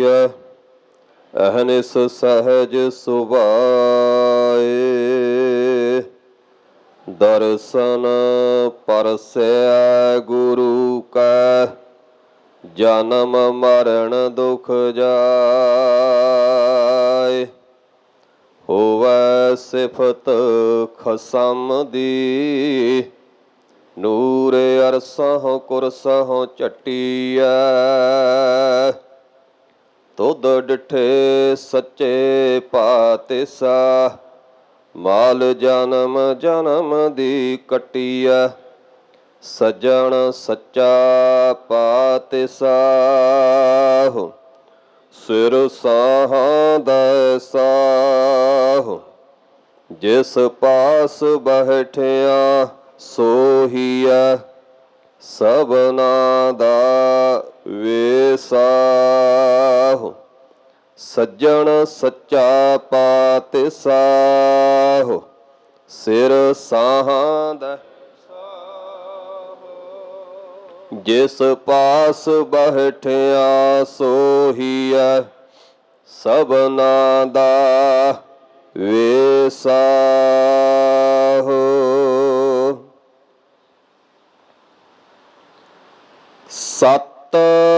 ਕੀਆ ਅਹਨਿਸ ਸਹਿਜ ਸੁਭਾਏ। ਦਰਸ਼ਨ ਪਰਸੈ ਗੁਰੂ ਕੈ ਜਨਮ ਮਰਨ ਦੁਖ ਜਾਏ। ਹੋਵੈ ਸਿਫਤ ਖਸਮ ਦੀ ਨੂਰ ਅਰਸਹੁ ਕੁਰਸਹੁ ਝਟੀਐ। ਤੁਧ ਡਿਠੇ ਸੱਚੇ ਪਾਤਿਸਾ ਮਾਲ ਜਨਮ ਜਨਮ ਦੀ ਕੱਟੀਐ। ਸੱਜਣ ਸੱਚਾ ਪਾਤਿਸਾਹੁ ਸਿਰ ਸਾਹਾਂ ਦੈ ਸਾਹੁ। ਜਿਸ ਪਾਸ ਬੈਠਿਆ ਸੋਹੀਐ ਸਭਨਾ ਦਾ ਵੇਸਾਹੁ। ਸੱਜਣ ਸੱਚਾ ਪਾਤਿਸਾਹੁ ਸਿਰ ਸਾਹਾਂ ਦੈ ਸਾਹੁ। ਜਿਸ ਪਾਸ ਬੈਠਿਆ ਸੋਹੀਐ ਸਭਨਾ ਦਾ ਵੇਸਾਹੁ। ਸਤਿ